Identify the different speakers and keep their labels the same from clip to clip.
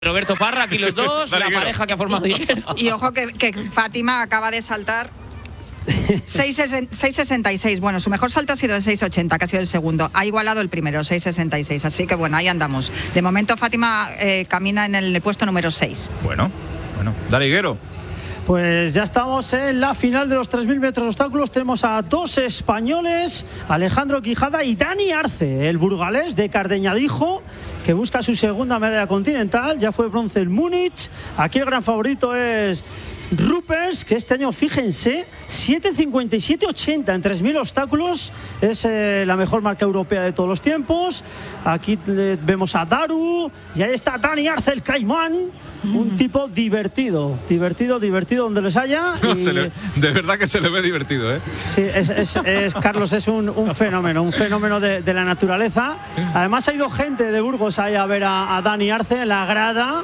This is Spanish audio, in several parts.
Speaker 1: Roberto Parra, aquí los dos, la pareja que ha formado Higuero.
Speaker 2: Y ojo que Fátima acaba de saltar 6.66. Bueno, su mejor salto ha sido el 6.80, que ha sido el segundo. Ha igualado el primero, 6.66. Así que bueno, ahí andamos. De momento Fátima camina en el puesto número 6.
Speaker 3: Bueno. Dale, Higuero.
Speaker 4: Pues ya estamos en la final de los 3.000 metros de obstáculos. Tenemos a dos españoles, Alejandro Quijada y Dani Arce, el burgalés de Cardeñadijo, que busca su segunda medalla continental. Ya fue bronce en Múnich. Aquí el gran favorito es Ruppers, que este año, fíjense, 7.57.80 en 3.000 obstáculos. Es la mejor marca europea de todos los tiempos. Aquí vemos a Daru y ahí está Dani Arce, el caimán. Un tipo divertido donde les haya.
Speaker 3: No, de verdad que se le ve divertido, ¿eh?
Speaker 4: Sí, Carlos es un fenómeno de la naturaleza. Además ha ido gente de Burgos ahí a ver a Dani Arce en la grada.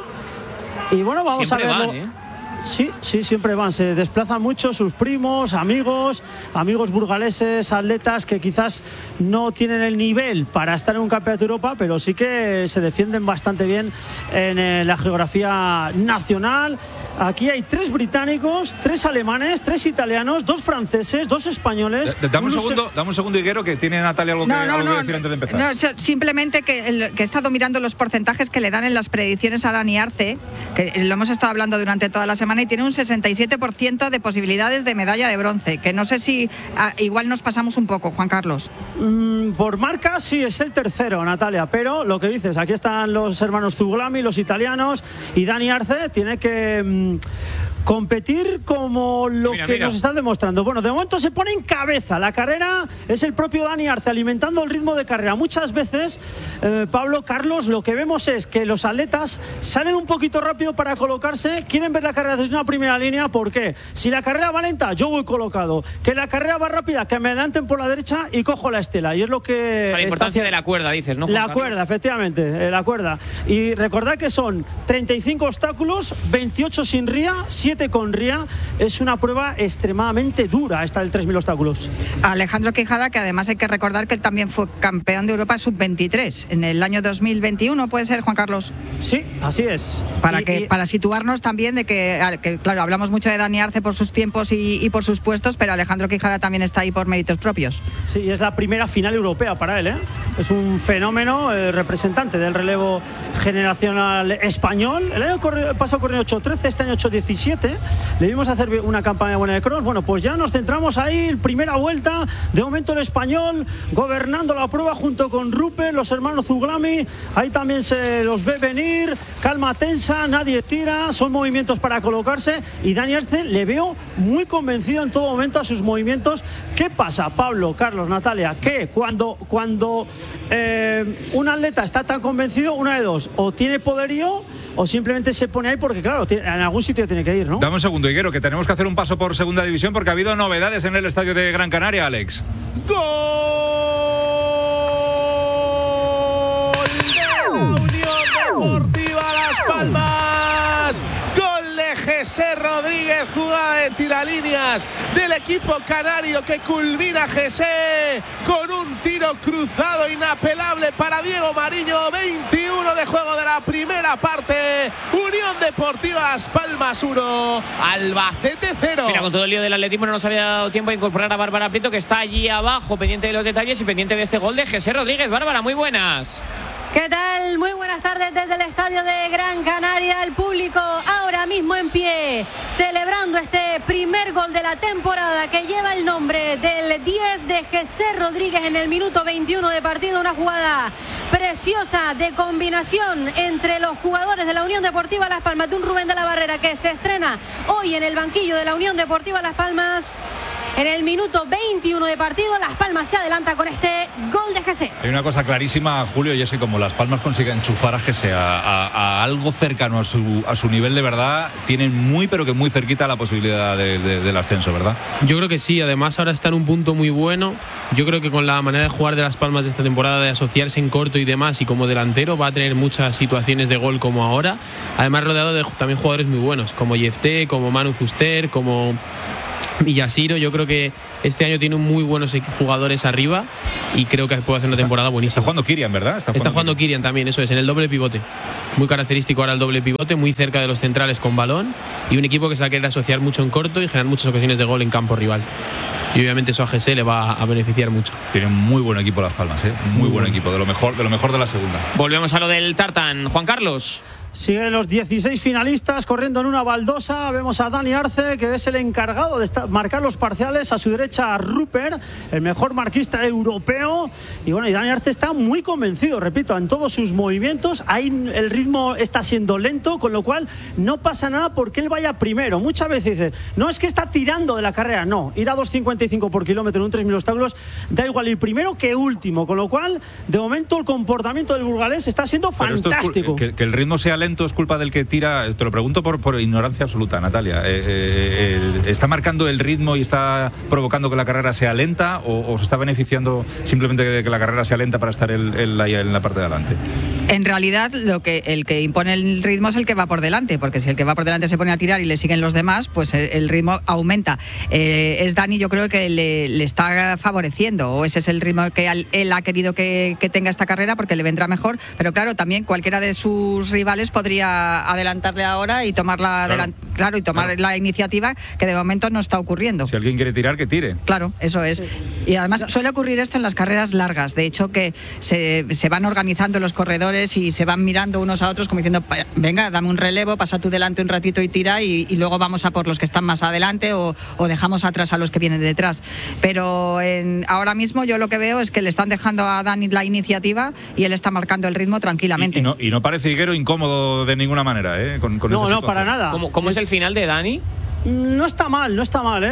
Speaker 4: Y bueno, vamos
Speaker 1: siempre
Speaker 4: a verlo. Sí, siempre van, se desplazan mucho sus primos, amigos burgaleses, atletas que quizás no tienen el nivel para estar en un campeonato de Europa, pero sí que se defienden bastante bien en la geografía nacional. Aquí hay 3 británicos, 3 alemanes, 3 italianos, 2 franceses, 2 españoles.
Speaker 3: Dame un segundo, Higuero, que tiene Natalia algo que decir antes de empezar.
Speaker 2: No, simplemente que he estado mirando los porcentajes que le dan en las predicciones a Dani Arce, que lo hemos estado hablando durante toda la semana, y tiene un 67% de posibilidades de medalla de bronce, que no sé si igual nos pasamos un poco, Juan Carlos.
Speaker 4: Por marca sí es el tercero, Natalia, pero lo que dices, aquí están los hermanos Zuglami, los italianos, y Dani Arce tiene que competir como lo que nos están demostrando. Bueno, de momento se pone en cabeza la carrera, es el propio Dani Arce alimentando el ritmo de carrera. Muchas veces, Pablo, Carlos, lo que vemos es que los atletas salen un poquito rápido para colocarse, quieren ver la carrera desde una primera línea. ¿Por qué? Si la carrera va lenta, yo voy colocado. Que la carrera va rápida, que me adelanten por la derecha y cojo la estela. Y es lo que...
Speaker 1: La importancia de la cuerda, dices, ¿no, Juan Carlos?
Speaker 4: La cuerda, efectivamente, la cuerda. Y recordad que son 35 obstáculos, 28 sin ría, 7 con ría. Es una prueba extremadamente dura esta del 3.000 obstáculos.
Speaker 2: Alejandro Quijada, que además hay que recordar que él también fue campeón de Europa sub-23 en el año 2021, ¿puede ser, Juan Carlos?
Speaker 4: Sí, así es.
Speaker 2: Para situarnos también de que, claro, hablamos mucho de Dani Arce por sus tiempos y por sus puestos, pero Alejandro Quijada también está ahí por méritos propios.
Speaker 4: Sí, y es la primera final europea para él, ¿eh? Es un fenómeno, representante del relevo generacional español. El año pasado corrió 8.13, este año 8.17. Le vimos hacer una campaña buena de cross. Bueno, pues ya nos centramos ahí, primera vuelta. De momento el español gobernando la prueba junto con Rupert, los hermanos Zuglami. Ahí también se los ve venir. Calma tensa, nadie tira. Son movimientos para colocarse. Y Dani Arce le veo muy convencido en todo momento a sus movimientos. ¿Qué pasa, Pablo, Carlos, Natalia? Que cuando un atleta está tan convencido, una de dos: o tiene poderío o simplemente se pone ahí porque, claro, en algún sitio tiene que ir, ¿no?
Speaker 3: Dame un segundo, Higuero, que tenemos que hacer un paso por segunda división porque ha habido novedades en el estadio de Gran Canaria, Alex.
Speaker 5: ¡Gol de la Unión Deportiva Las Palmas! ¡Gol de José Rodríguez! Jugada de tiralíneas del equipo canario que culmina José con un tiro cruzado inapelable para Diego Mariño. 21 de juego de la primera parte. Unión Deportiva Las Palmas 1, Albacete 0.
Speaker 1: Mira, con todo el lío del atletismo no nos había dado tiempo a incorporar a Bárbara Prieto, que está allí abajo pendiente de los detalles y pendiente de este gol de José Rodríguez. Bárbara, muy buenas.
Speaker 6: ¿Qué tal? Muy buenas tardes desde el estadio de Gran Canaria. El público ahora mismo en pie, celebrando este primer gol de la temporada que lleva el nombre del 10 de José Rodríguez en el minuto 21 de partido. Una jugada preciosa de combinación entre los jugadores de la Unión Deportiva Las Palmas, de un Rubén de la Barrera que se estrena hoy en el banquillo de la Unión Deportiva Las Palmas. En el minuto 21 de partido, Las Palmas se adelanta con este gol de José.
Speaker 3: Hay una cosa clarísima, Julio, y es que como Las Palmas consigue enchufar a José a algo cercano a su nivel de verdad, tienen muy pero que muy cerquita la posibilidad del ascenso, ¿verdad?
Speaker 7: Yo creo que sí, además ahora está en un punto muy bueno. Yo creo que con la manera de jugar de Las Palmas de esta temporada, de asociarse en corto y demás, y como delantero va a tener muchas situaciones de gol como ahora, además rodeado de también jugadores muy buenos, como Yefté, como Manu Fuster, como Yasiro, yo creo que este año tiene muy buenos jugadores arriba y creo que puede hacer una temporada buenísima.
Speaker 3: Está jugando Kirian, ¿verdad?
Speaker 7: Está jugando Kirian también, eso es, en el doble pivote. Muy característico ahora el doble pivote, muy cerca de los centrales con balón y un equipo que se va a querer asociar mucho en corto y generar muchas ocasiones de gol en campo rival. Y obviamente eso a GS le va a beneficiar mucho.
Speaker 3: Tiene un muy buen equipo Las Palmas, muy buen equipo, de lo mejor de la segunda.
Speaker 1: Volvemos a lo del tartán. Juan Carlos.
Speaker 4: Siguen los 16 finalistas corriendo en una baldosa. Vemos a Dani Arce, que es el encargado de marcar los parciales. A su derecha a Rupert, el mejor marquista europeo. Y bueno, y Dani Arce está muy convencido, repito, en todos sus movimientos. Ahí el ritmo está siendo lento, con lo cual no pasa nada porque él vaya primero. Muchas veces dice, no es que está tirando de la carrera, no. Ir a 2.55 por kilómetro en un 3.000 obstáculos da igual ir primero que último. Con lo cual, de momento, el comportamiento del burgalés está siendo fantástico.
Speaker 3: Que el ritmo sea lento es culpa del que tira. Te lo pregunto por ignorancia absoluta, Natalia. ¿Está marcando el ritmo y está provocando que la carrera sea lenta o se está beneficiando simplemente de que la carrera sea lenta para estar ahí en la parte de adelante?
Speaker 2: En realidad, el que impone el ritmo es el que va por delante, porque si el que va por delante se pone a tirar y le siguen los demás, pues el ritmo aumenta. Es Dani, yo creo que le está favoreciendo, o ese es el ritmo que él ha querido que tenga esta carrera, porque le vendrá mejor. Pero claro, también cualquiera de sus rivales podría adelantarle ahora y tomar la iniciativa, que de momento no está ocurriendo.
Speaker 3: Si alguien quiere tirar, que tire.
Speaker 2: Claro, eso es. Y además suele ocurrir esto en las carreras largas. De hecho, que se van organizando los corredores y se van mirando unos a otros como diciendo, venga, dame un relevo, pasa tú delante un ratito y tira, y luego vamos a por los que están más adelante o dejamos atrás a los que vienen detrás. Pero ahora mismo yo lo que veo es que le están dejando a Dani la iniciativa y él está marcando el ritmo tranquilamente.
Speaker 3: Y no parece Higuero incómodo de ninguna manera, con
Speaker 4: no, para nada.
Speaker 1: ¿Cómo es el final de Dani?
Speaker 4: No está mal, no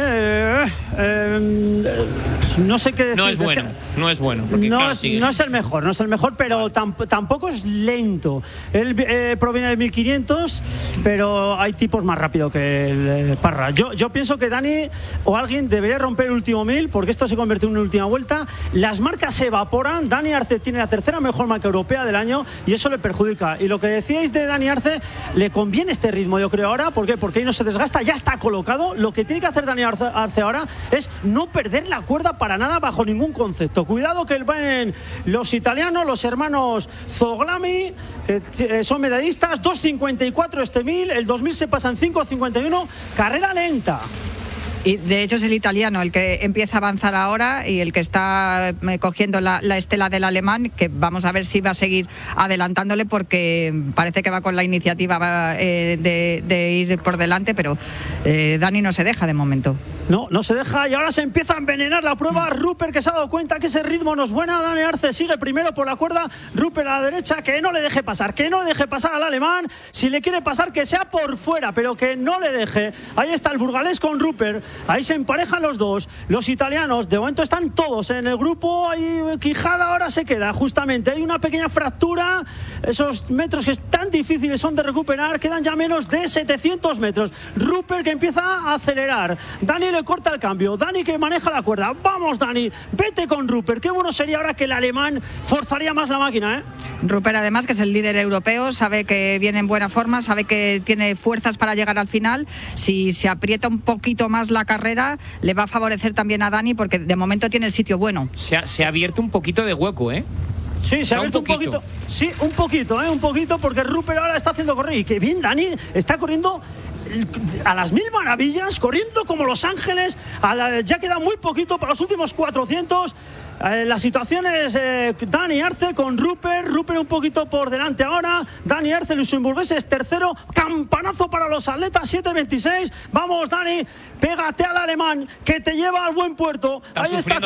Speaker 4: sé qué decir.
Speaker 1: No es bueno, no es bueno.
Speaker 4: No es el mejor, pero tampoco es lento. Él proviene de 1500, pero hay tipos más rápido que el Parra. Yo pienso que Dani o alguien debería romper el último 1000, porque esto se convierte en una última vuelta. Las marcas se evaporan. Dani Arce tiene la tercera mejor marca europea del año y eso le perjudica. Y lo que decíais de Dani Arce, le conviene este ritmo, yo creo ahora. ¿Por qué? Porque ahí no se desgasta, ya está colocado. Lo que tiene que hacer Dani Arce ahora es no perder la cuerda para nada, bajo ningún concepto. Cuidado que van los italianos, los hermanos Zoglami, que son medallistas. 2.54 este 1000, el 2000 se pasa en 5.51, carrera lenta.
Speaker 2: Y de hecho es el italiano el que empieza a avanzar ahora y el que está cogiendo la estela del alemán, que vamos a ver si va a seguir adelantándole, porque parece que va con la iniciativa de ir por delante, pero Dani no se deja de momento.
Speaker 4: No se deja, y ahora se empieza a envenenar la prueba. Rupert, que se ha dado cuenta que ese ritmo no es bueno. Dani Arce sigue primero por la cuerda. Rupert a la derecha, que no le deje pasar al alemán. Si le quiere pasar, que sea por fuera, pero que no le deje. Ahí está el burgalés con Rupert. Ahí se emparejan los dos. Los italianos de momento están todos en el grupo. Ahí Quijada ahora se queda, justamente. Hay una pequeña fractura. Esos metros que tan difíciles son de recuperar. Quedan ya menos de 700 metros. Rupert, que empieza a acelerar. Dani le corta el cambio. Dani, que maneja la cuerda. Vamos, Dani, vete con Rupert. Qué bueno sería ahora que el alemán forzaría más la máquina,
Speaker 2: Rupert, además, que es el líder europeo, sabe que viene en buena forma, sabe que tiene fuerzas para llegar al final. Si se aprieta un poquito más la carrera, le va a favorecer también a Dani, porque de momento tiene el sitio bueno.
Speaker 1: Se ha abierto un poquito de hueco,
Speaker 4: Sí, se ha abierto un poquito. Sí, un poquito, porque Rupert ahora está haciendo correr. Y que bien, Dani está corriendo a las 1000 maravillas, corriendo como Los Ángeles. Ya queda muy poquito para los últimos 400. La situación es Dani Arce con Rupert un poquito por delante ahora. Dani Arce, luxemburgués, es tercero. Campanazo para los atletas, 7.26. Vamos, Dani, pégate al alemán, que te lleva al buen puerto. Ahí está.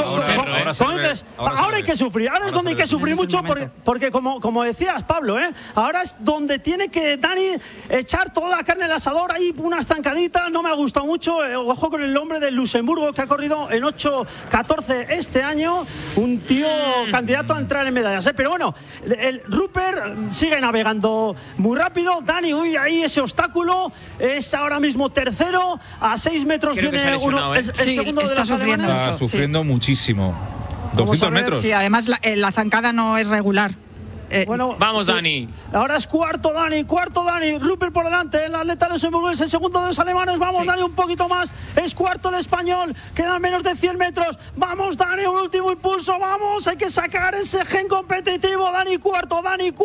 Speaker 4: Ahora hay que sufrir. Ahora es donde hay que sufrir mucho, porque como decías, Pablo, ahora es donde tiene que Dani echar toda la carne al asador. Ahí unas zancaditas, no me ha gustado mucho. Ojo con el hombre de Luxemburgo, que ha corrido en 8.14 este año. Un tío candidato a entrar en medallas, pero bueno, el Rupert sigue navegando muy rápido. Dani, ahí ese obstáculo, es ahora mismo tercero. A 6 metros
Speaker 1: creo
Speaker 4: viene el segundo de los alemanes.
Speaker 3: Está sufriendo muchísimo. 200 metros.
Speaker 2: Sí, además la zancada no es regular.
Speaker 4: Bueno,
Speaker 1: Vamos,
Speaker 4: sí.
Speaker 1: Dani.
Speaker 4: Ahora es cuarto Dani. Rupert por delante, el atleta luxemburgués, el segundo de los alemanes. Vamos, Dani, un poquito más. Es cuarto el español. Quedan menos de 100 metros. Vamos, Dani, un último impulso. Vamos, hay que sacar ese gen competitivo. Dani cuarto.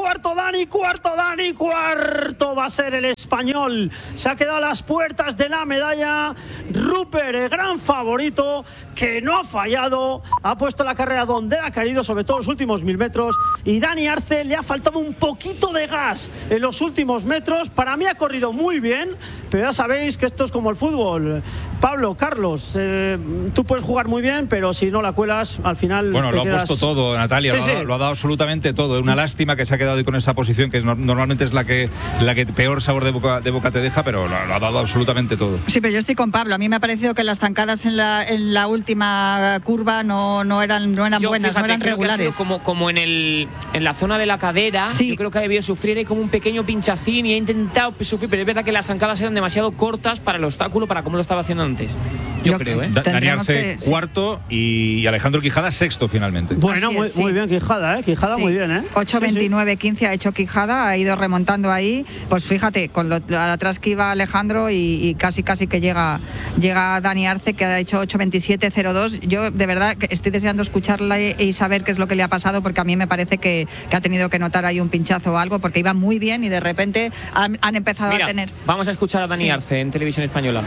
Speaker 4: Va a ser el español. Se ha quedado a las puertas de la medalla. Rupert, el gran favorito, que no ha fallado. Ha puesto la carrera donde ha querido, sobre todo los últimos 1000 metros. Y Dani Arce le ha faltado un poquito de gas en los últimos metros. Para mí ha corrido muy bien, pero ya sabéis que esto es como el fútbol. Pablo, Carlos, tú puedes jugar muy bien, pero si no la cuelas, al final
Speaker 3: Bueno,
Speaker 4: te
Speaker 3: lo
Speaker 4: quedas...
Speaker 3: ha puesto todo, Natalia,
Speaker 4: Sí,
Speaker 3: lo ha dado absolutamente todo. Es una lástima que se ha quedado con esa posición, que normalmente es la que peor sabor de boca te deja, pero lo ha dado absolutamente todo.
Speaker 2: Sí, pero yo estoy con Pablo. A mí me ha parecido que las zancadas en la última curva no eran buenas,
Speaker 1: Fíjate,
Speaker 2: no eran
Speaker 1: creo que ha sido
Speaker 2: regulares.
Speaker 1: como en la zona de la cadera.
Speaker 2: Sí.
Speaker 1: Yo creo que ha debido sufrir ahí como un pequeño pinchacín y ha intentado sufrir, pero es verdad que las zancadas eran demasiado cortas para el obstáculo, para cómo lo estaba haciendo antes. Yo creo, ¿eh?
Speaker 3: Dani Arce
Speaker 2: sí.
Speaker 3: cuarto y Alejandro Quijada sexto finalmente.
Speaker 4: Bueno,
Speaker 2: Así es,
Speaker 4: muy
Speaker 2: sí.
Speaker 4: bien Quijada, Quijada
Speaker 2: Sí.
Speaker 4: muy bien,
Speaker 2: 8.29.15 ha hecho Quijada, ha ido remontando ahí. Pues fíjate, con lo atrás que iba Alejandro y casi que llega Dani Arce, que ha hecho 8.27.02. Yo de verdad que estoy deseando escucharla y saber qué es lo que le ha pasado, porque a mí me parece que ha tenido que notar ahí un pinchazo o algo, porque iba muy bien y de repente han empezado
Speaker 1: Mira,
Speaker 2: a tener...
Speaker 1: vamos a escuchar a Dani
Speaker 2: Sí.
Speaker 1: Arce en Televisión Española.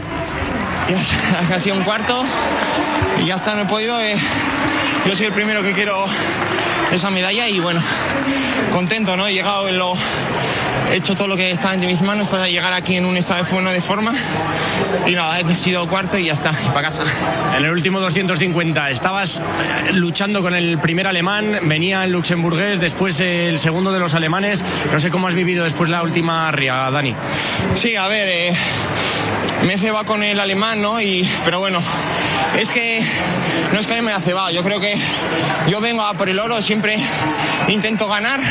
Speaker 8: Casi un cuarto y ya está, no he podido. Yo soy el primero que quiero esa medalla y bueno, contento, ¿no? He llegado he hecho todo lo que estaba en mis manos para llegar aquí en un estado de forma y nada, he sido cuarto y ya está, y para casa.
Speaker 9: En el último 250 estabas luchando con el primer alemán, venía el luxemburgués, después el segundo de los alemanes. No sé cómo has vivido después la última ría, Dani.
Speaker 8: Sí, a ver, me he cebado con el alemán, ¿no? Pero bueno, es que no es que me haya cebado, yo creo que yo vengo a por el oro, siempre intento ganar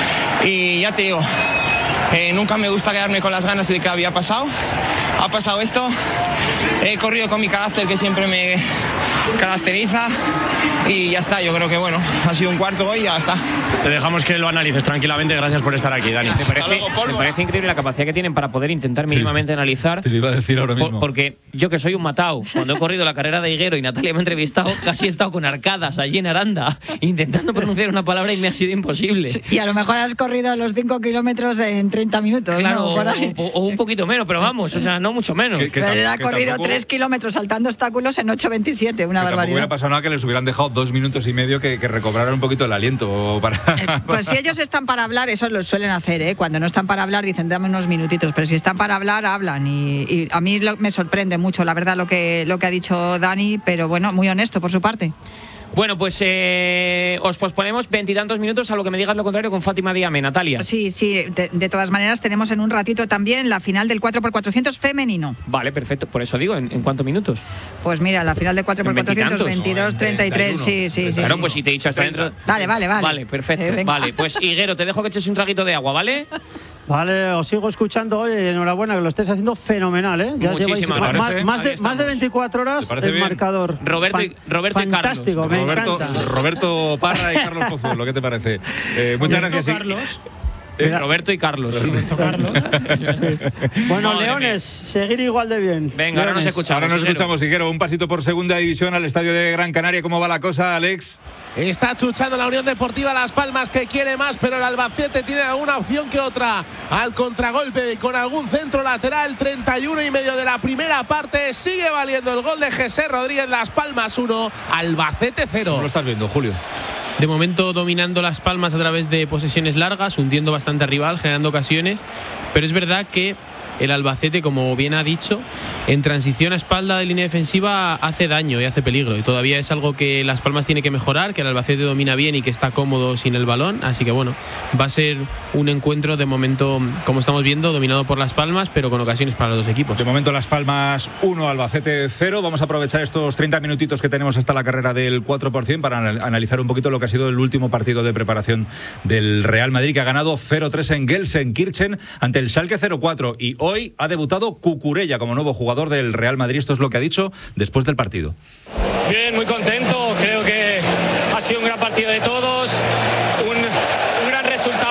Speaker 8: y ya te digo, nunca me gusta quedarme con las ganas de que había pasado. Ha pasado esto, he corrido con mi carácter que siempre me caracteriza y ya está, yo creo que bueno, ha sido un cuarto hoy y ya está.
Speaker 9: Te dejamos que lo analices tranquilamente, gracias por estar aquí, Dani.
Speaker 1: Me parece increíble la capacidad que tienen para poder intentar mínimamente analizar.
Speaker 3: Te lo iba a decir ahora mismo.
Speaker 1: Porque yo, que soy un matao, cuando he corrido la carrera de Higuero y Natalia me ha entrevistado, casi he estado con arcadas allí en Aranda, intentando pronunciar una palabra y me ha sido imposible.
Speaker 2: Y a lo mejor has corrido los 5 kilómetros en 30 minutos.
Speaker 1: Claro,
Speaker 2: ¿no? Por ahí.
Speaker 1: o un poquito menos, pero vamos, o sea, no mucho menos.
Speaker 2: Pero él ha corrido 3 kilómetros saltando obstáculos en 8.27, una
Speaker 3: Tampoco
Speaker 2: barbaridad.
Speaker 3: hubiera pasado nada que les hubieran dejado 2 minutos y medio que recobraran un poquito el aliento para...
Speaker 2: Pues si ellos están para hablar, eso lo suelen hacer, ¿eh? Cuando no están para hablar dicen dame unos minutitos, pero si están para hablar, hablan. Y a mí me sorprende mucho, la verdad, lo que ha dicho Dani, pero bueno, muy honesto por su parte.
Speaker 1: Bueno, pues os posponemos 20 y tantos minutos a lo que me digas lo contrario con Fátima Diame, Natalia.
Speaker 2: Sí, de todas maneras tenemos en un ratito también la final del 4x400 femenino.
Speaker 1: Vale, perfecto, por eso digo, ¿en cuántos minutos?
Speaker 2: Pues mira, la final del 4x400, 22, 33, sí.
Speaker 1: Claro,
Speaker 2: sí.
Speaker 1: pues si te he dicho hasta dentro...
Speaker 2: Vale.
Speaker 1: Vale, perfecto,
Speaker 2: Venga.
Speaker 1: vale. Pues Higuero, te dejo que eches un traguito de agua, ¿vale?
Speaker 4: Vale, os sigo escuchando hoy. Enhorabuena, que lo estés haciendo fenomenal, ¿eh? Ya
Speaker 1: Muchísimas
Speaker 4: lleváis
Speaker 1: gracias.
Speaker 4: más de 24 horas
Speaker 3: ¿Te parece
Speaker 4: el
Speaker 3: bien?
Speaker 4: marcador.
Speaker 1: Roberto y Carlos.
Speaker 4: Fantástico, me encanta.
Speaker 3: Roberto Parra y Carlos Pozuelo, ¿qué te parece? Muchas gracias.
Speaker 1: Roberto y Carlos.
Speaker 4: Bueno,
Speaker 1: Madre
Speaker 4: Leones, seguir igual de bien.
Speaker 1: Venga, ahora nos escuchamos.
Speaker 3: Ahora nos
Speaker 1: Higuero.
Speaker 3: escuchamos, Higuero. Un pasito por segunda división al estadio de Gran Canaria. ¿Cómo va la cosa, Alex?
Speaker 5: Está chuchando la Unión Deportiva Las Palmas, que quiere más, pero el Albacete tiene alguna opción que otra. Al contragolpe con algún centro lateral, 31,5 de la primera parte. Sigue valiendo el gol de José Rodríguez. Las Palmas 1, Albacete 0.
Speaker 3: ¿Cómo lo estás viendo, Julio?
Speaker 7: De momento dominando Las Palmas a través de posesiones largas, hundiendo bastante al rival, generando ocasiones. Pero es verdad que el Albacete, como bien ha dicho, en transición a espalda de línea defensiva hace daño y hace peligro. Y todavía es algo que Las Palmas tiene que mejorar, que el Albacete domina bien y que está cómodo sin el balón. Así que bueno, va a ser un encuentro de momento, como estamos viendo, dominado por Las Palmas, pero con ocasiones para los dos equipos.
Speaker 3: De momento Las Palmas 1, Albacete 0. Vamos a aprovechar estos 30 minutitos que tenemos hasta la carrera del 4% para analizar un poquito lo que ha sido el último partido de preparación del Real Madrid, que ha ganado 0-3 en Gelsenkirchen ante el Schalke 0-4. Y hoy ha debutado Cucurella como nuevo jugador del Real Madrid. Esto es lo que ha dicho después del partido.
Speaker 10: Bien, muy contento. Creo que ha sido un gran partido de todos. Un gran resultado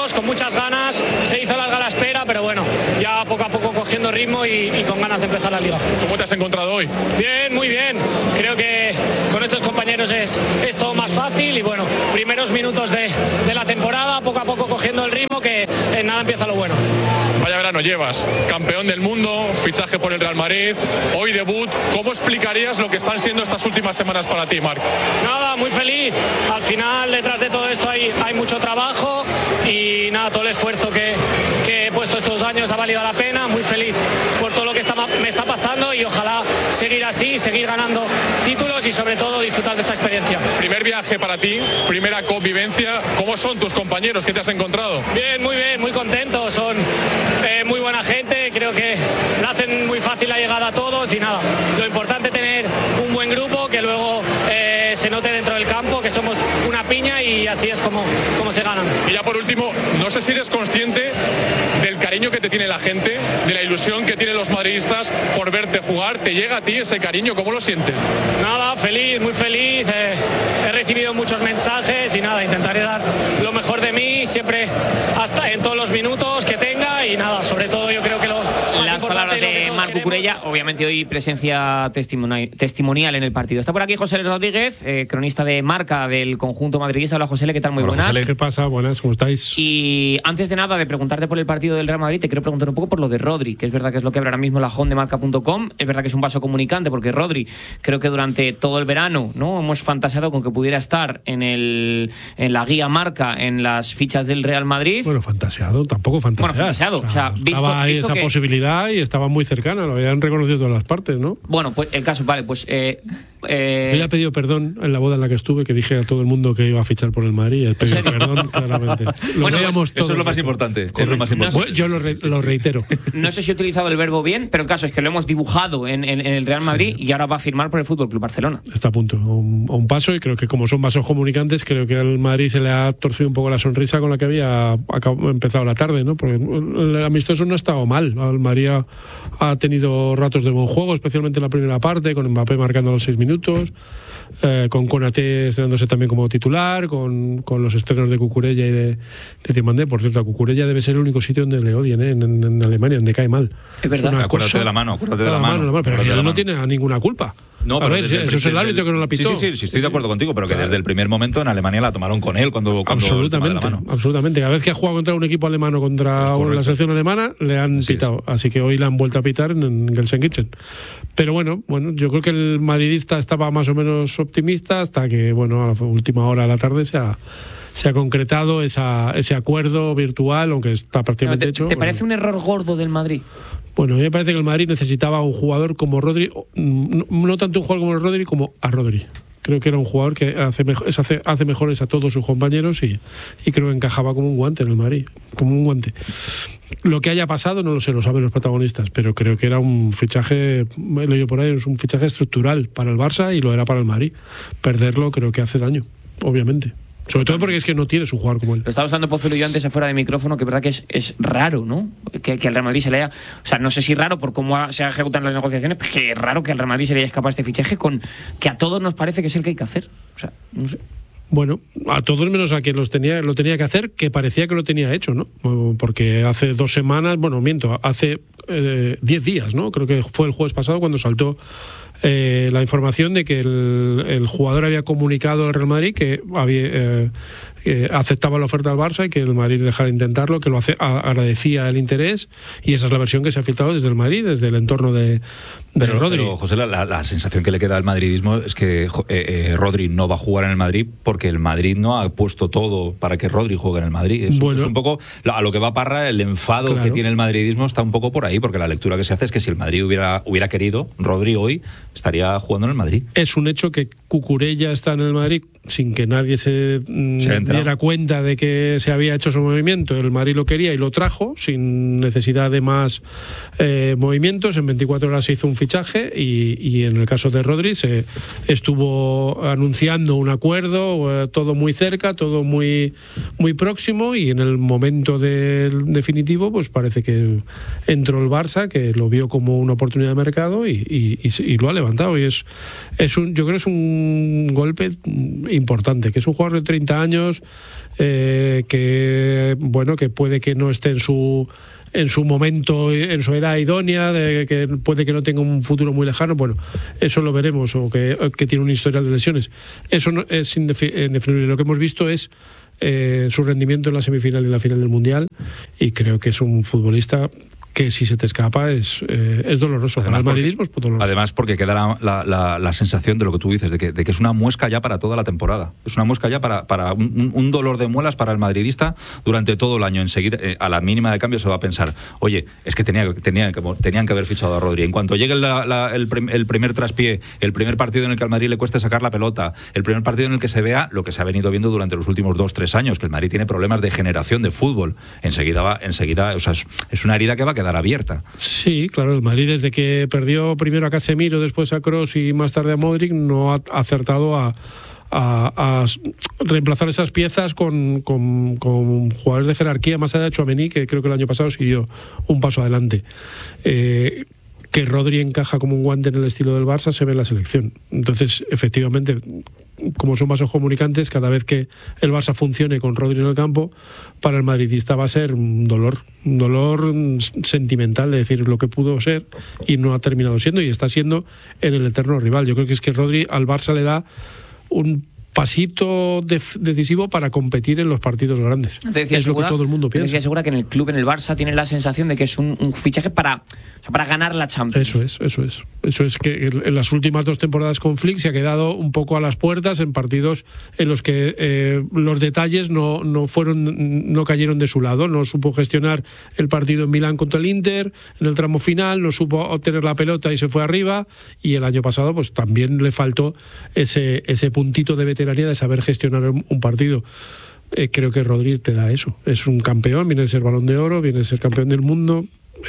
Speaker 10: nervios, con muchas ganas. Se hizo larga la espera, pero bueno, ya poco a poco cogiendo ritmo y con ganas de empezar la liga.
Speaker 11: ¿Cómo te has encontrado hoy?
Speaker 10: Bien, muy bien. Creo que con estos compañeros es todo más fácil y bueno, primeros minutos de la temporada, poco a poco cogiendo el ritmo, que en nada empieza lo bueno.
Speaker 11: Vaya verano llevas, campeón del mundo, fichaje por el Real Madrid, hoy debut. ¿Cómo explicarías lo que están siendo estas últimas semanas para ti, Marc?
Speaker 10: Nada, muy feliz. Al final, detrás de todo esto hay mucho trabajo y nada, todo el esfuerzo que he puesto estos años ha valido la pena. Muy feliz por todo lo que me está pasando y ojalá seguir así, seguir ganando títulos y sobre todo disfrutar de esta experiencia.
Speaker 11: Primer viaje para ti, primera convivencia. ¿Cómo son tus compañeros? ¿Qué te has encontrado?
Speaker 10: Bien, muy contentos. Son muy buena gente. Creo que le hacen muy fácil la llegada a todos y nada. Lo importante es tener un buen grupo que luego se note dentro del campo, que somos una piña y así es como se ganan.
Speaker 11: Y ya por último, no sé si eres consciente del cariño que te tiene la gente, de la ilusión que tienen los madridistas por verte jugar. ¿Te llega a ti ese cariño? ¿Cómo lo sientes?
Speaker 10: Nada, feliz, muy feliz. He recibido muchos mensajes y nada, intentaré dar lo mejor de mí siempre, hasta en todos los minutos que tenga y nada, sobre todo yo creo que
Speaker 1: las palabras de Marc Cucurella, obviamente hoy presencia testimonial en el partido. Está por aquí José Rodríguez, cronista de Marca del conjunto madridista. Hola José, ¿qué tal? Muy buenas.
Speaker 12: José, ¿qué pasa? Buenas, ¿cómo estáis?
Speaker 1: Y antes de nada, de preguntarte por el partido del Real Madrid, te quiero preguntar un poco por lo de Rodri, que es verdad que es lo que abre ahora mismo la home de marca.com. Es verdad que es un vaso comunicante, porque Rodri, creo que durante todo el verano, ¿no?, hemos fantaseado con que pudiera estar en la guía Marca, en las fichas del Real Madrid.
Speaker 12: Bueno, tampoco fantaseado.
Speaker 1: O sea,
Speaker 12: estaba ahí esa posibilidad y estaba muy cercana, lo habían reconocido todas las partes, ¿no?
Speaker 1: Bueno, pues el caso, vale, pues...
Speaker 12: Yo ya he pedido perdón en la boda en la que estuve, que dije a todo el mundo que iba a fichar por el Madrid. He pedido perdón, claramente.
Speaker 3: Bueno, eso es lo más importante. Es lo más importante.
Speaker 12: Yo lo reitero.
Speaker 1: No sé si he utilizado el verbo bien, pero el caso es que lo hemos dibujado en el Real Madrid y ahora va a firmar por el Fútbol Club Barcelona.
Speaker 12: Está a punto, a un paso, y creo que como son vasos comunicantes, creo que al Madrid se le ha torcido un poco la sonrisa con la que había empezado la tarde, ¿no? Porque el amistoso no ha estado mal. El Madrid ha tenido ratos de buen juego, especialmente en la primera parte, con Mbappé marcando los 6 minutos, con Konaté estrenándose también como titular, con los estrenos de Cucurella y de Diomandé. Por cierto, a Cucurella debe ser el único sitio donde le odien, en Alemania, donde cae mal.
Speaker 1: Es verdad.
Speaker 3: Acuérdate de la mano.
Speaker 12: Pero él no tiene ninguna culpa.
Speaker 3: No,
Speaker 12: pero eso es el árbitro que no la pitó.
Speaker 3: Sí, estoy de acuerdo contigo, pero que desde el primer momento en Alemania la tomaron con él cuando
Speaker 12: absolutamente. Cada vez que ha jugado contra un equipo alemán o contra la selección alemana, le han pitado. Así que hoy le han vuelto a pitar en Gelsenkirchen. Pero bueno, yo creo que el madridista estaba más o menos optimista hasta que, a la última hora de la tarde se ha concretado ese acuerdo virtual, aunque está prácticamente hecho.
Speaker 1: ¿Te parece un error gordo del Madrid?
Speaker 12: Bueno, a mí me parece que el Madrid necesitaba un jugador como Rodri, no tanto un jugador como Rodri, como a Rodri. Creo que era un jugador que hace mejores a todos sus compañeros y creo que encajaba como un guante en el Madrid, como un guante. Lo que haya pasado no lo sé, lo saben los protagonistas, pero creo que era un fichaje, he leído por ahí, es un fichaje estructural para el Barça y lo era para el Madrid. Perderlo creo que hace daño, obviamente. Sobre todo porque es que no tienes un jugador como él.
Speaker 1: Lo estaba usando Pozuelo y yo antes afuera de micrófono, que es verdad que es raro, ¿no? Que al Real Madrid se le haya... O sea, no sé si raro por cómo se ejecutan las negociaciones, pero que es raro que al Real Madrid se le haya escapado este fichaje que a todos nos parece que es el que hay que hacer. O sea, no sé.
Speaker 12: Bueno, a todos menos a quien lo tenía que hacer, que parecía que lo tenía hecho, ¿no? Porque hace 2 semanas, hace 10 días, ¿no? Creo que fue el jueves pasado cuando saltó la información de que el jugador había comunicado al Real Madrid que aceptaba la oferta del Barça y que el Madrid dejara de intentarlo, que agradecía el interés, y esa es la versión que se ha filtrado desde el Madrid, desde el entorno de Rodri.
Speaker 3: Pero José, la sensación que le queda al madridismo es que Rodri no va a jugar en el Madrid porque el Madrid no ha puesto todo para que Rodri juegue en el Madrid. Es un poco a lo que va Parra, el enfado que tiene el madridismo está un poco por ahí, porque la lectura que se hace es que si el Madrid hubiera querido, Rodri hoy estaría jugando en el Madrid.
Speaker 12: Es un hecho que Cucurella está en el Madrid sin que nadie se diera cuenta de que se había hecho su movimiento. El Madrid lo quería y lo trajo sin necesidad de más movimientos. En 24 horas se hizo un fichaje y en el caso de Rodri se estuvo anunciando un acuerdo, todo muy cerca, todo muy, muy próximo, y en el momento definitivo pues parece que entró el Barça, que lo vio como una oportunidad de mercado y lo ha levantado, y yo creo que es un golpe importante, que es un jugador de 30 años años, que puede que no esté en su momento, en su edad idónea, que puede que no tenga un futuro muy lejano. Bueno, eso lo veremos, o que tiene un historial de lesiones. Eso no, es indefinible. Lo que hemos visto es su rendimiento en la semifinal y en la final del Mundial, y creo que es un futbolista que si se te escapa es doloroso. Además, para el madridismo es doloroso.
Speaker 3: Además, porque queda la sensación de lo que tú dices, de que es una muesca ya para toda la temporada. Es una muesca ya para un dolor de muelas para el madridista durante todo el año. Enseguida, a la mínima de cambio, se va a pensar, oye, es que tenían que haber fichado a Rodri. En cuanto llegue el primer traspié, el primer partido en el que al Madrid le cueste sacar la pelota, el primer partido en el que se vea lo que se ha venido viendo durante los últimos 2-3 años, que el Madrid tiene problemas de generación de fútbol. Enseguida, o sea, es una herida que va a quedar abierta.
Speaker 12: Sí, claro, el Madrid desde que perdió primero a Casemiro, después a Kroos y más tarde a Modric, no ha acertado a reemplazar esas piezas con jugadores de jerarquía, más allá de Tchouaméni, que creo que el año pasado siguió un paso adelante. Que Rodri encaja como un guante en el estilo del Barça se ve en la selección. Entonces, efectivamente, como son vasos comunicantes, cada vez que el Barça funcione con Rodri en el campo, para el madridista va a ser un dolor sentimental de decir lo que pudo ser y no ha terminado siendo, y está siendo en el eterno rival. Yo creo que es que Rodri al Barça le da un pasito decisivo para competir en los partidos grandes. Es lo que todo el mundo piensa.
Speaker 1: Te decía Segura que en el club, en el Barça, tienen la sensación de que es un fichaje para ganar la Champions.
Speaker 12: Eso es que en las últimas 2 temporadas con Flick se ha quedado un poco a las puertas en partidos en los que los detalles no cayeron de su lado. No supo gestionar el partido en Milán contra el Inter, en el tramo final, no supo obtener la pelota y se fue arriba, y el año pasado pues también le faltó ese puntito de veteranía de saber gestionar un partido. Creo que Rodri te da eso. Es un campeón, viene de ser Balón de Oro, viene de ser campeón del mundo.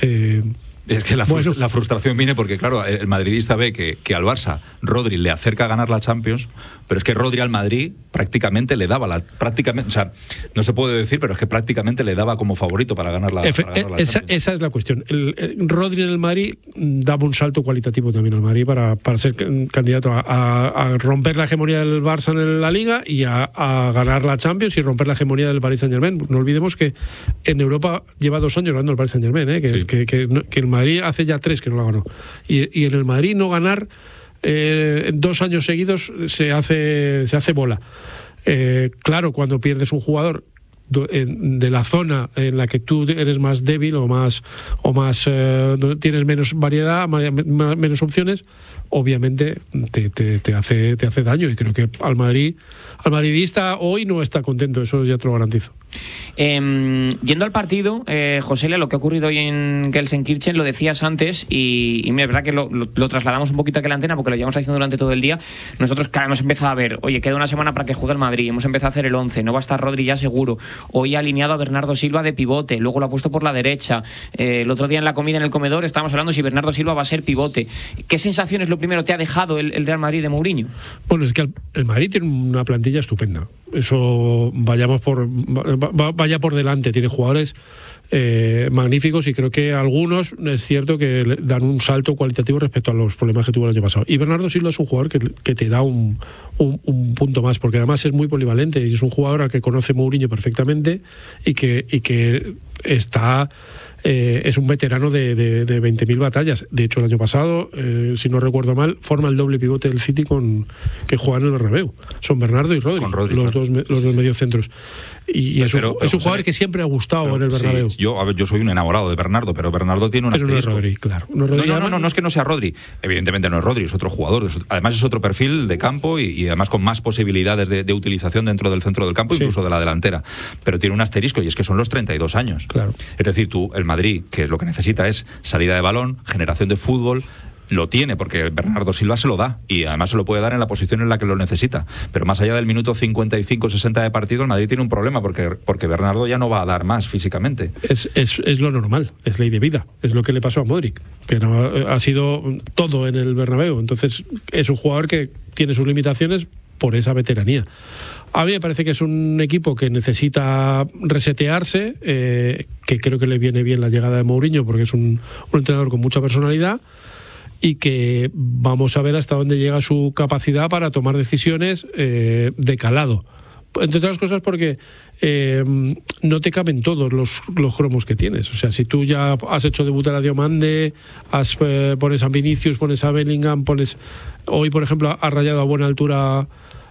Speaker 3: Es que la frustración viene porque, claro, el madridista ve que al Barça Rodri le acerca a ganar la Champions, pero es que Rodri al Madrid prácticamente le daba o sea, no se puede decir, pero es que prácticamente le daba como favorito para ganar la Champions.
Speaker 12: Esa es la cuestión. Rodri en el Madrid daba un salto cualitativo también al Madrid para ser candidato a romper la hegemonía del Barça en la Liga y a ganar la Champions y romper la hegemonía del Paris Saint-Germain. No olvidemos que en Europa lleva 2 años ganando el Paris Saint-Germain, que el Madrid hace ya 3 que no la ganó. Y en el Madrid no ganar 2 años seguidos se hace bola. Claro, cuando pierdes un jugador de la zona en la que tú eres más débil o más tienes menos variedad, menos opciones, obviamente te hace daño, y creo que al madridista hoy no está contento, eso ya te lo garantizo.
Speaker 1: Yendo al partido, José, lo que ha ocurrido hoy en Gelsenkirchen, lo decías antes, y es verdad que lo trasladamos un poquito aquí a la antena porque lo llevamos haciendo durante todo el día. Nosotros, claro, hemos empezado a ver, oye, queda una semana para que juegue el Madrid, hemos empezado a hacer el 11, no va a estar Rodri ya seguro, hoy ha alineado a Bernardo Silva de pivote, luego lo ha puesto por la derecha, el otro día en la comida en el comedor estábamos hablando si Bernardo Silva va a ser pivote. ¿Qué sensaciones lo primero te ha dejado el Real Madrid de Mourinho?
Speaker 12: Bueno, es que el Madrid tiene una plantilla estupenda, eso vaya por delante, tiene jugadores magníficos, y creo que algunos es cierto que le dan un salto cualitativo respecto a los problemas que tuvo el año pasado. Y Bernardo Silva es un jugador que te da un punto más, porque además es muy polivalente y es un jugador al que conoce Mourinho perfectamente y que está es un veterano de 20.000 batallas. De hecho, el año pasado, si no recuerdo mal, forma el doble pivote del City que juegan en el Bernabéu. Son Bernardo y Rodri, los dos mediocentros. Y es un jugador que siempre ha gustado en el Bernabéu.
Speaker 3: Sí, yo soy un enamorado de Bernardo, pero Bernardo tiene un asterisco.
Speaker 12: No es Rodri, claro.
Speaker 3: No es que no sea Rodri. Evidentemente no es Rodri, es otro jugador. Además es otro perfil de campo y además con más posibilidades de utilización dentro del centro del campo, incluso de la delantera. Pero tiene un asterisco, y es que son los 32 años.
Speaker 12: Claro.
Speaker 3: Es decir, el Madrid, que lo que necesita es salida de balón, generación de fútbol. Lo tiene porque Bernardo Silva se lo da, y además se lo puede dar en la posición en la que lo necesita, pero más allá del minuto 55-60 de partido, el Madrid tiene un problema porque Bernardo ya no va a dar más físicamente.
Speaker 12: Es lo normal, es ley de vida, es lo que le pasó a Modric, que ha sido todo en el Bernabéu. Entonces es un jugador que tiene sus limitaciones por esa veteranía. A mí me parece que es un equipo que necesita resetearse, que creo que le viene bien la llegada de Mourinho porque es un entrenador con mucha personalidad, y que vamos a ver hasta dónde llega su capacidad para tomar decisiones de calado, Entre otras cosas porque no te caben todos los cromos que tienes. O sea, si tú ya has hecho debutar a Diomande, pones a Vinicius, pones a Bellingham, hoy, por ejemplo, has rayado a buena altura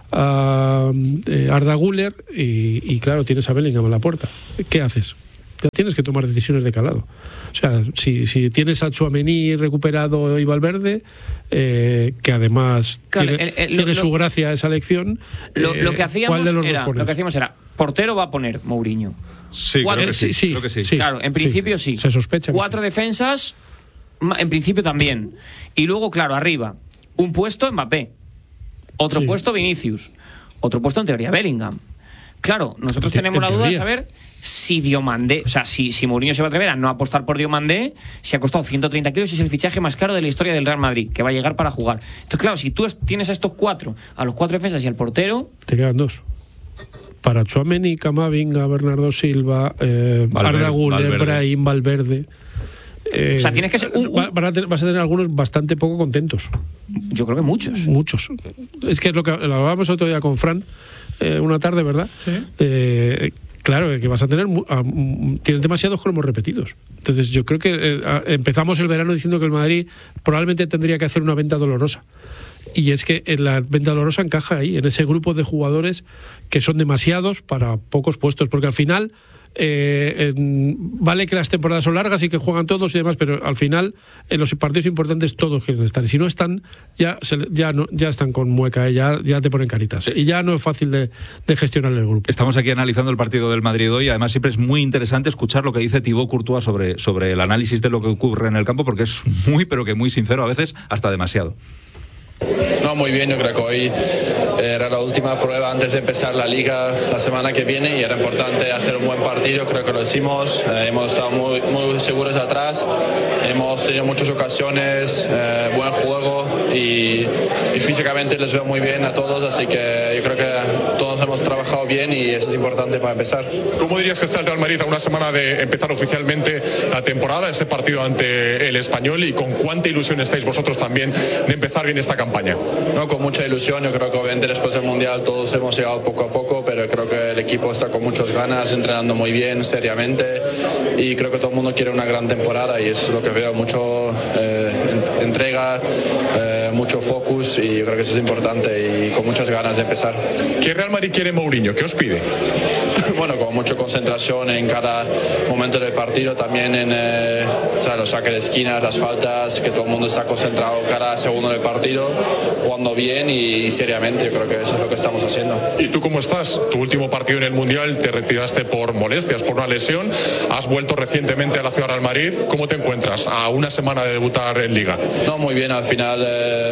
Speaker 12: a Arda Güler y claro, tienes a Bellingham a la puerta. ¿Qué haces? Ya tienes que tomar decisiones de calado. O sea, si tienes a Tchouaméni recuperado y Valverde, que además
Speaker 1: claro,
Speaker 12: tiene su gracia esa elección,
Speaker 1: lo que hacíamos era portero va a poner Mourinho.
Speaker 3: Sí, creo que sí.
Speaker 1: Claro, en principio sí.
Speaker 12: Se sospecha.
Speaker 1: 4 defensas, en principio también. Y luego, claro, arriba, un puesto Mbappé, otro puesto Vinicius, otro puesto en teoría Bellingham. Claro, nosotros tenemos la duda de saber si Diomandé, o sea, si Mourinho se va a atrever a no apostar por Diomandé, si ha costado 130 kilos y es el fichaje más caro de la historia del Real Madrid, que va a llegar para jugar. Entonces, claro, si tú tienes a estos 4, a los 4 defensas y al portero...
Speaker 12: Te quedan 2. Para Tchouaméni, Camavinga, Bernardo Silva, Arda Güler, Brahim, Valverde...
Speaker 1: o sea, tienes que ser
Speaker 12: vas a tener algunos bastante poco contentos.
Speaker 1: Yo creo que muchos.
Speaker 12: Muchos. Es que es lo que hablábamos otro día con Fran, una tarde, ¿verdad? Sí. Claro, que vas a tener... tienes demasiados cromos repetidos. Entonces yo creo que empezamos el verano diciendo que el Madrid probablemente tendría que hacer una venta dolorosa. Y es que en la venta dolorosa encaja ahí, en ese grupo de jugadores que son demasiados para pocos puestos. Porque al final... vale que las temporadas son largas y que juegan todos y demás, pero al final en los partidos importantes todos quieren estar, y si no están ya están con mueca, ya te ponen caritas, y ya no es fácil de gestionar el grupo.
Speaker 3: Estamos aquí analizando el partido del Madrid hoy, además siempre es muy interesante escuchar lo que dice Thibaut Courtois sobre el análisis de lo que ocurre en el campo, porque es muy pero que muy sincero, a veces hasta demasiado.
Speaker 13: No, muy bien, yo creo que hoy era la última prueba antes de empezar la liga la semana que viene y era importante hacer un buen partido, creo que lo hicimos, hemos estado muy, muy seguros atrás, hemos tenido muchas ocasiones, buen juego y físicamente les veo muy bien a todos, así que yo creo que todos hemos trabajado bien y eso es importante para empezar.
Speaker 11: ¿Cómo dirías que está el Real Madrid a una semana de empezar oficialmente la temporada, ese partido ante el Español, y con cuánta ilusión estáis vosotros también de empezar bien esta campaña?
Speaker 13: No, con mucha ilusión, yo creo que obviamente después del Mundial todos hemos llegado poco a poco, pero creo que el equipo está con muchas ganas, entrenando muy bien, seriamente, y creo que todo el mundo quiere una gran temporada y eso es lo que veo, mucho entrega, mucho focus, y yo creo que eso es importante y con muchas ganas de empezar.
Speaker 11: ¿Qué Real Madrid quiere Mourinho? ¿Qué os pide?
Speaker 13: Bueno, con mucha concentración en cada momento del partido, también en los saques de esquinas, las faltas, que todo el mundo está concentrado cada segundo del partido, jugando bien y seriamente. Yo creo que eso es lo que estamos haciendo.
Speaker 11: ¿Y tú cómo estás? Tu último partido en el Mundial te retiraste por molestias, por una lesión, has vuelto recientemente a la ciudad del Madrid. ¿Cómo te encuentras a una semana de debutar en Liga?
Speaker 13: No, muy bien, al final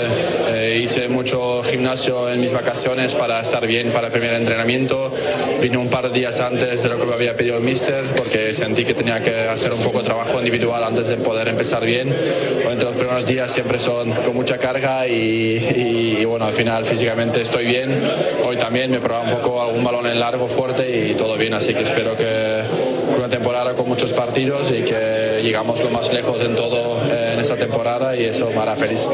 Speaker 13: hice mucho gimnasio en mis vacaciones para estar bien para el primer entrenamiento. Vine un par de días antes de lo que me había pedido el míster porque sentí que tenía que hacer un poco de trabajo individual antes de poder empezar bien. Entre los primeros días siempre son con mucha carga y bueno, al final físicamente estoy bien. Hoy también me probaba un poco algún balón en largo fuerte y todo bien, así que espero que una temporada con muchos partidos y que llegamos lo más lejos en todo en esta temporada y eso me hará feliz.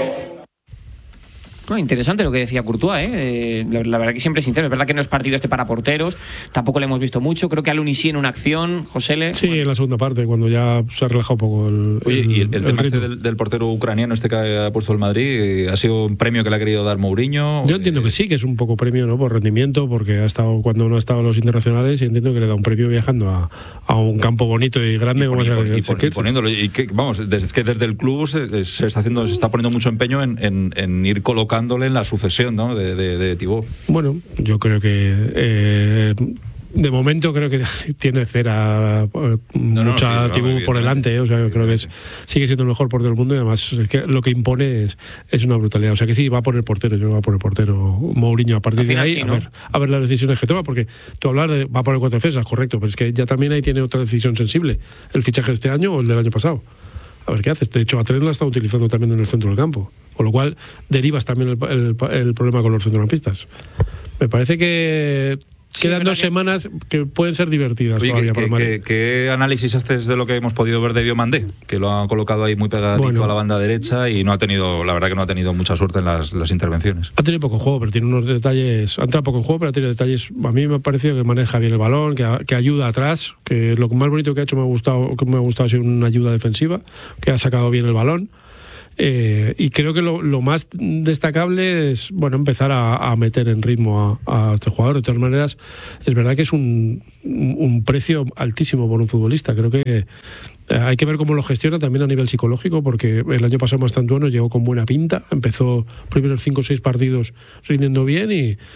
Speaker 1: No, interesante lo que decía Courtois, la verdad que siempre es sincero. Es verdad que no es partido para porteros, tampoco le hemos visto mucho. Creo que a Lunis sí en una acción, Josele.
Speaker 12: Sí, en la segunda parte, cuando ya se ha relajado un poco
Speaker 3: Oye, y el tema del portero ucraniano que ha puesto el Madrid, ¿ha sido un premio que le ha querido dar Mourinho?
Speaker 12: Yo entiendo que sí, que es un poco premio, ¿no? Por rendimiento, porque ha estado cuando no ha estado en los internacionales, y entiendo que le da un premio viajando a un campo bonito y grande como
Speaker 3: poniéndolo. Y que, vamos, desde el club se está poniendo mucho empeño en ir colocando en la sucesión, ¿no? de Thibaut.
Speaker 12: Bueno, yo creo que de momento creo que tiene cera mucha Thibaut por delante, o sea, yo creo que sigue siendo el mejor portero del mundo y además es que lo que impone es una brutalidad, o sea que sí, va por el portero, yo creo que va por el portero Mourinho a partir de ahí, sí, ¿no? a ver las decisiones que toma, porque tú hablas de va por el 4 defensas, correcto, pero es que ya también ahí tiene otra decisión sensible, el fichaje de este año o el del año pasado. A ver qué haces. De hecho, a Trent la está utilizando también en el centro del campo. Con lo cual, derivas también el problema con los centrocampistas. Me parece que quedan 2 semanas que pueden ser divertidas.
Speaker 3: Oye,
Speaker 12: todavía para el Madrid.
Speaker 3: ¿Qué análisis haces de lo que hemos podido ver de Diomandé? Que lo ha colocado ahí muy pegadito a la banda derecha y la verdad que no ha tenido mucha suerte en las intervenciones.
Speaker 12: Ha tenido poco juego, pero tiene unos detalles. Ha entrado poco en juego, pero ha tenido detalles. A mí me ha parecido que maneja bien el balón, que ayuda atrás, que lo más bonito que ha hecho me ha gustado ha sido una ayuda defensiva, que ha sacado bien el balón. Y creo que lo más destacable es empezar a meter en ritmo a este jugador. De todas maneras, es verdad que es un precio altísimo por un futbolista. Creo que hay que ver cómo lo gestiona también a nivel psicológico, porque el año pasado Mastantuono llegó con buena pinta, empezó primeros 5 o 6 partidos rindiendo bien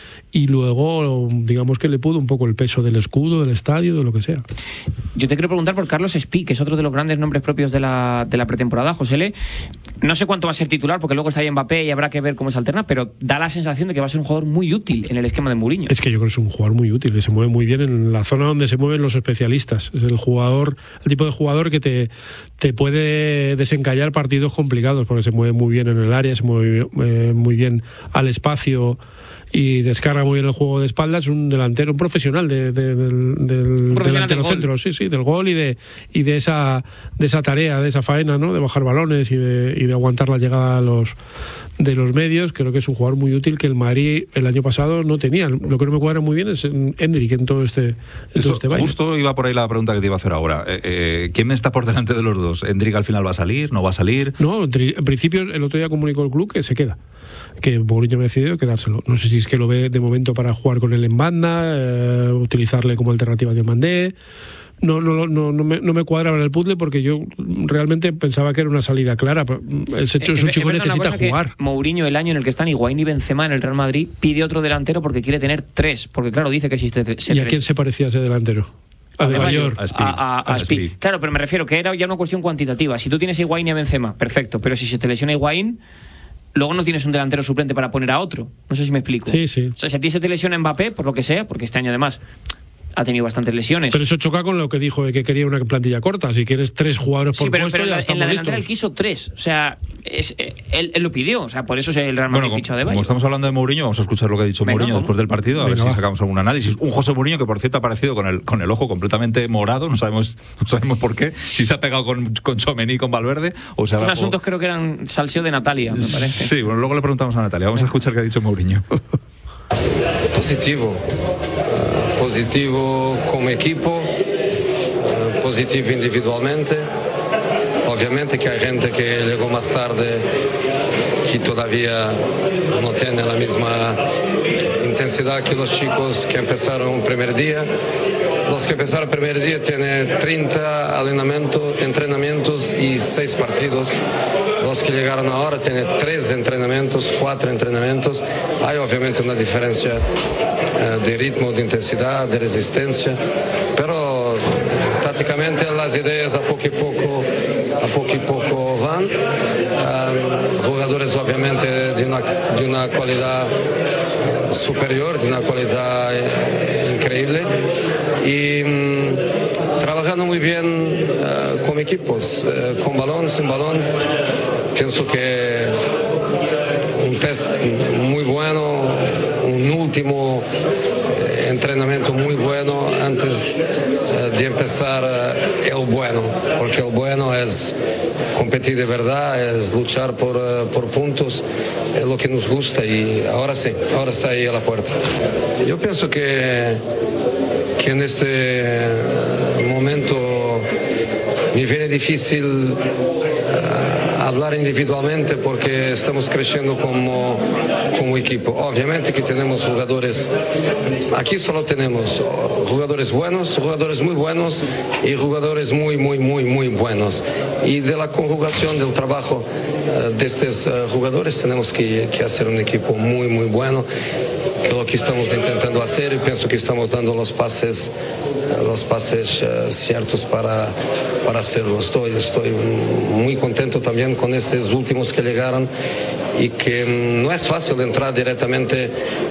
Speaker 12: y luego digamos que le pudo un poco el peso del escudo, del estadio, de lo que sea.
Speaker 1: Yo te quiero preguntar por Carlos Espí, que es otro de los grandes nombres propios de la pretemporada. José, no sé cuánto va a ser titular, porque luego está ahí Mbappé y habrá que ver cómo se alterna, pero da la sensación de que va a ser un jugador muy útil en el esquema de Mourinho.
Speaker 12: Es que yo creo que es un jugador muy útil, que se mueve muy bien en la zona donde se mueven los especialistas. Es el tipo de jugador que te puede desencallar partidos complicados, porque se mueve muy bien en el área, se mueve muy bien al espacio y descarga muy bien el juego de espaldas. Es un delantero, un profesional del delantero centro, sí, del gol y de esa tarea, de esa faena, ¿no? De bajar balones y de aguantar la llegada de los medios. Creo que es un jugador muy útil que el Madrid el año pasado no tenía. Lo que no me cuadra muy bien es Endrick en todo este baile.
Speaker 3: Justo iba por ahí la pregunta que te iba a hacer ahora. ¿Quién está por delante de los dos? ¿Endrick al final va a salir? ¿No va a salir?
Speaker 12: No, en principio el otro día comunicó el club que se queda, que Mourinho me ha decidido quedárselo. No sé si es que lo ve de momento para jugar con él en banda, utilizarle como alternativa de Mandé. No me cuadraba en el puzzle, porque yo realmente pensaba que era una salida clara. Es un chico que necesita jugar.
Speaker 1: Mourinho, el año en el que están Higuaín y Benzema en el Real Madrid, pide otro delantero porque quiere tener 3, porque claro, dice que si
Speaker 12: ¿Y a quién se parecía ese delantero? A De Bayor.
Speaker 1: A Espí. Claro, pero me refiero que era ya una cuestión cuantitativa. Si tú tienes a Higuaín y a Benzema, perfecto, pero si se te lesiona Higuaín, luego no tienes un delantero suplente para poner a otro. No sé si me explico.
Speaker 12: Sí.
Speaker 1: O sea, si a ti se te lesiona Mbappé, por lo que sea, porque este año además ha tenido bastantes lesiones.
Speaker 12: Pero eso choca con lo que dijo de que quería una plantilla corta. Si quieres 3 jugadores por puesto,
Speaker 1: pero
Speaker 12: ya estamos
Speaker 1: en la
Speaker 12: listos.
Speaker 1: delantera él quiso 3. O sea, él lo pidió. O sea, por eso el Real Madrid fichó a De Bayor.
Speaker 3: Como estamos hablando de Mourinho, vamos a escuchar lo que ha dicho Mourinho después del partido, a ver si sacamos algún análisis. Un José Mourinho que, por cierto, ha aparecido con el ojo completamente morado. No sabemos por qué. Si se ha pegado con Tchouaméni, con Valverde, o sea,
Speaker 1: estos asuntos creo que eran salseo de Natalia, me parece.
Speaker 3: Sí, bueno, luego le preguntamos a Natalia. Vamos a escuchar qué ha dicho Mourinho.
Speaker 14: Positivo como equipo, positivo individualmente. Obviamente que hay gente que llegó más tarde que todavía no tiene la misma intensidad que los chicos que empezaron el primer día. Los que empezaron el primer día tienen 30 entrenamientos y 6 partidos. Los que llegaron ahora tienen 3 entrenamientos, 4 entrenamientos. Hay obviamente una diferencia de ritmo, de intensidad, de resistencia, pero tácticamente las ideas a poco y poco van. Jugadores obviamente de una calidad superior, de una calidad increíble y trabajando muy bien con equipos, con balón, sin balón. Pienso que un test muy bueno, un último entrenamiento muy bueno antes de empezar el bueno, porque el bueno es competir de verdad, es luchar por puntos, es lo que nos gusta y ahora sí, ahora está ahí a la puerta. Yo pienso que en este momento me viene difícil hablar individualmente porque estamos creciendo como equipo. Obviamente que tenemos jugadores, aquí solo tenemos jugadores buenos, jugadores muy buenos y jugadores muy buenos. Y de la conjugación del trabajo de estos jugadores tenemos que hacer un equipo muy bueno, que es lo que estamos intentando hacer y pienso que estamos dando los pases ciertos para hacerlo. Estoy muy contento también con estos últimos que llegaron y que no es fácil entrar directamente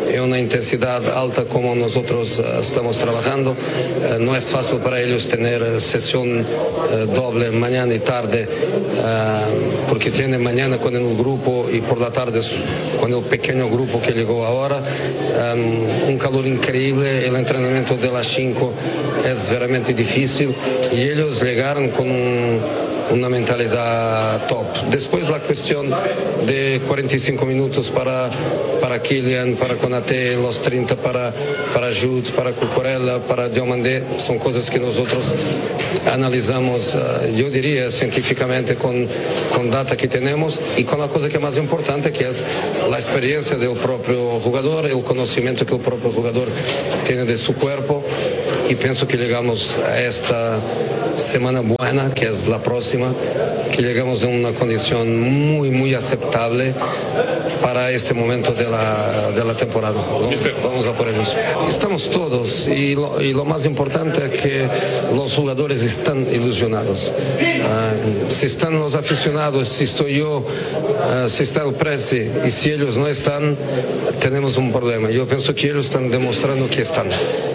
Speaker 14: en una intensidad alta como nosotros estamos trabajando. No es fácil para ellos tener sesión doble mañana y tarde, porque tienen mañana con el grupo y por la tarde con el pequeño grupo que llegó ahora. Un calor increíble, el entrenamiento de las 5 es realmente difícil y ellos llegaron con una mentalidad top. Después la cuestión de 45 minutos para Kylian, para Konaté, los 30 para Jude, para Cucurella, para Diomandé, son cosas que nosotros analizamos, yo diría, científicamente con data que tenemos y con la cosa que es más importante, que es la experiencia del propio jugador, el conocimiento que el propio jugador tiene de su cuerpo, y pienso que llegamos a esta semana buena, que es la próxima, que llegamos en una condición muy, muy aceptable para este momento de la temporada. Vamos a por ellos. Estamos todos y lo más importante es que los jugadores están ilusionados. Si están los aficionados, si estoy yo, si está el Presi y si ellos no están, tenemos un problema. Yo pienso que ellos están demostrando que están.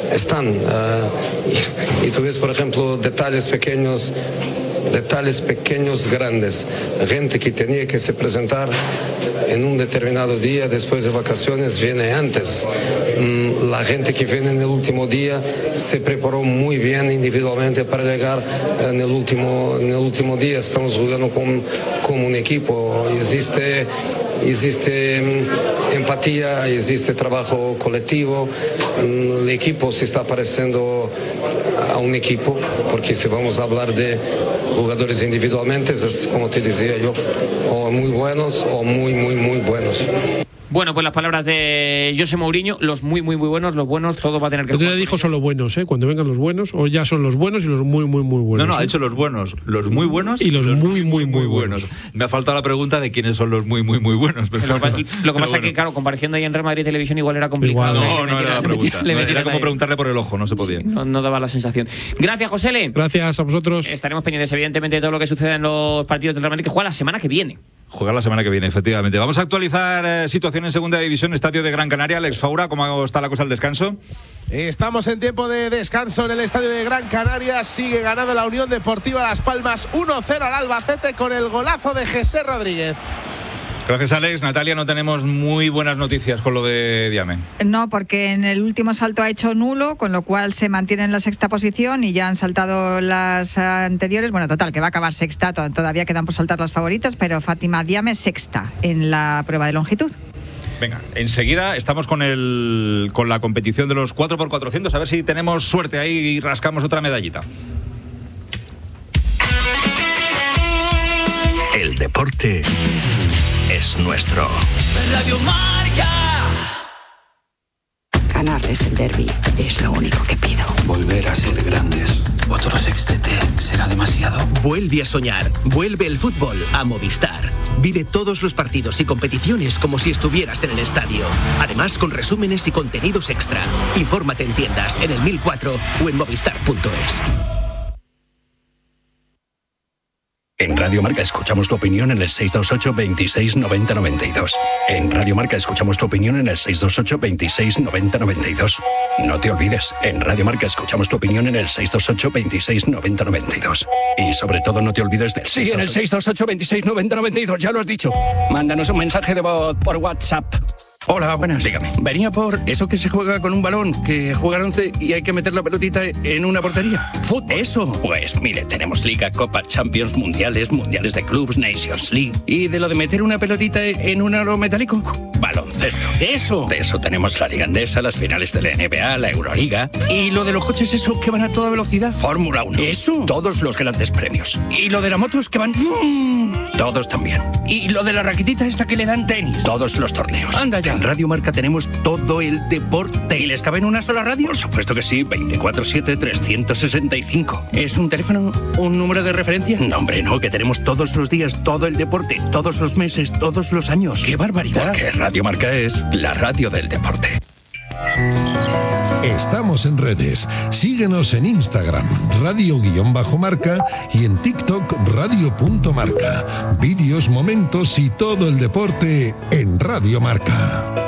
Speaker 14: Y tú ves, por ejemplo, detalles pequeños, grandes. Gente que tenía que se presentar en un determinado día después de vacaciones viene antes. La gente que viene en el último día se preparó muy bien individualmente para llegar en el último día. Estamos jugando como un equipo. Existe empatía, existe trabajo colectivo. El equipo se está pareciendo a un equipo, porque si vamos a hablar de jugadores individualmente, es como te decía yo, o muy buenos o muy, muy, muy buenos.
Speaker 1: Bueno, pues las palabras de José Mourinho, los muy, muy, muy buenos, los buenos, todo va a tener que...
Speaker 12: Usted dijo son los buenos, cuando vengan los buenos, o ya son los buenos y los muy, muy, muy buenos.
Speaker 3: No, ha dicho los buenos, los muy buenos
Speaker 12: y los muy, muy, muy buenos.
Speaker 3: Me ha faltado la pregunta de quiénes son los muy, muy, muy buenos.
Speaker 1: Lo que pasa es que, claro, compareciendo ahí en Real Madrid Televisión igual era complicado.
Speaker 3: No era la pregunta. Era como preguntarle por el ojo, no se podía.
Speaker 1: Sí, no daba la sensación. Gracias, Josele.
Speaker 12: Gracias a vosotros.
Speaker 1: Estaremos pendientes, evidentemente, de todo lo que suceda en los partidos del Real Madrid, que juega la semana que viene.
Speaker 3: Juega la semana que viene, efectivamente. Vamos a actualizar situación en Segunda División, Estadio de Gran Canaria. Alex Faura, ¿cómo está la cosa al descanso?
Speaker 5: Estamos en tiempo de descanso en el Estadio de Gran Canaria. Sigue ganando la Unión Deportiva Las Palmas 1-0 al Albacete con el golazo de José Rodríguez.
Speaker 3: Gracias, Alex. Natalia, no tenemos muy buenas noticias con lo de Diame.
Speaker 2: No, porque en el último salto ha hecho nulo, con lo cual se mantiene en la sexta posición y ya han saltado las anteriores. Bueno, total, que va a acabar sexta, todavía quedan por saltar las favoritas, pero Fátima Diame sexta en la prueba de longitud.
Speaker 3: Venga, enseguida estamos con la competición de los 4x400, a ver si tenemos suerte ahí y rascamos otra medallita.
Speaker 15: El deporte es nuestro.
Speaker 16: Radio Marca.
Speaker 17: Ganarles el derbi es lo único que pido.
Speaker 18: Volver a ser grandes. Otro sextete será demasiado.
Speaker 19: Vuelve a soñar. Vuelve el fútbol a Movistar. Vive todos los partidos y competiciones como si estuvieras en el estadio. Además, con resúmenes y contenidos extra. Infórmate en tiendas, en el 1004 o en movistar.es.
Speaker 15: En Radio Marca escuchamos tu opinión en el 628 26 90 92. En Radio Marca escuchamos tu opinión en el 628 26 90 92. No te olvides, en Radio Marca escuchamos tu opinión en el 628 26 90 92. Y sobre todo no te olvides del...
Speaker 20: Sí, en el 628 26 90 92, ya lo has dicho. Mándanos un mensaje de voz por WhatsApp. Hola, buenas.
Speaker 15: Dígame.
Speaker 20: Venía por eso que se juega con un balón, que juegan 11 y hay que meter la pelotita en una portería.
Speaker 15: ¿Fútbol?
Speaker 20: Eso.
Speaker 15: Pues mire, tenemos Liga, Copa, Champions, Mundiales de Clubs, Nations League.
Speaker 20: ¿Y de lo de meter una pelotita en un aro metálico?
Speaker 15: Baloncesto.
Speaker 20: Eso.
Speaker 15: De eso tenemos la Liga Endesa, las finales de la NBA, la Euroliga.
Speaker 20: ¿Y lo de los coches esos que van a toda velocidad?
Speaker 15: Fórmula 1.
Speaker 20: Eso.
Speaker 15: Todos los grandes premios.
Speaker 20: ¿Y lo de las motos que van...?
Speaker 15: Todos también.
Speaker 20: ¿Y lo de la raquetita esta que le dan tenis?
Speaker 15: Todos los torneos.
Speaker 20: Anda ya.
Speaker 15: En Radio Marca tenemos todo el deporte.
Speaker 20: ¿Y les cabe en una sola radio?
Speaker 15: Por supuesto que sí, 24/7, 365.
Speaker 20: ¿Es un teléfono, un número de referencia?
Speaker 15: No, hombre, no, que tenemos todos los días, todo el deporte, todos los meses, todos los años.
Speaker 20: ¡Qué barbaridad!
Speaker 15: Porque Radio Marca es la radio del deporte.
Speaker 21: Estamos en redes. Síguenos en Instagram, radio_marca, y en TikTok, radio.marca. Vídeos, momentos y todo el deporte en Radio Marca.